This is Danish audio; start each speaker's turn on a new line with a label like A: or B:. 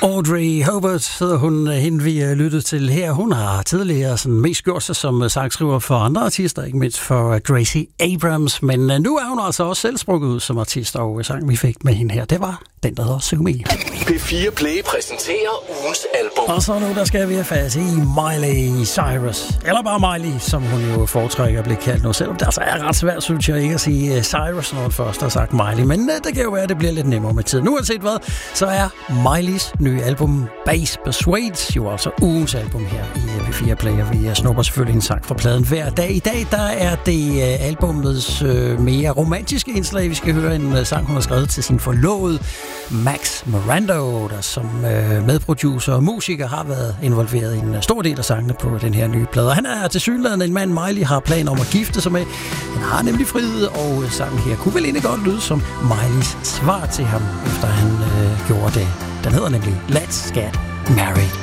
A: Audrey Hobart hedder hun, hende vi lyttet til her. Hun har tidligere sådan mest gjort sig som sangskriver for andre artister, ikke mindst for Gracie Abrams. Men nu er hun altså også selv sprukket ud som artist, og sangen vi fik med hende her, det var den, der hedder Syng Me.
B: P4 Play præsenterer ugens album.
A: Og så nu, der skal vi have fat i Miley Cyrus. Eller bare Miley, som hun jo foretrækker at blive kaldt nu. Selvom det altså er ret svært, synes jeg, ikke at sige Cyrus, når hun først har sagt Miley. Men det kan jo være, at det bliver lidt nemmere med tiden. Uanset hvad, så er Miley's nye album Bass Persuades jo altså ugens album her i P4 Play. Og vi snupper selvfølgelig en sang fra pladen hver dag. I dag, der er det albumets mere romantiske indslag. Vi skal høre en sang, hun har skrevet til sin forlovede Max Mirando, der som medproducer og musiker har været involveret i en stor del af sangene på den her nye plade. Han er tilsyneladende en mand, Miley har planer om at gifte sig med. Han har nemlig frihed, og sangen her kunne vel egentlig godt lyde som Mileys svar til ham, efter han gjorde det. Den hedder nemlig Let's Get Married.